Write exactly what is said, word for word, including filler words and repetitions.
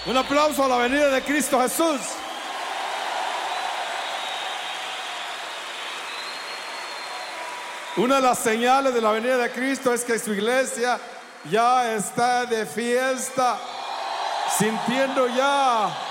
Un aplauso a la venida de Cristo Jesús. Una de las señales de la venida de Cristo es que su iglesia ya está de fiesta, sintiendo ya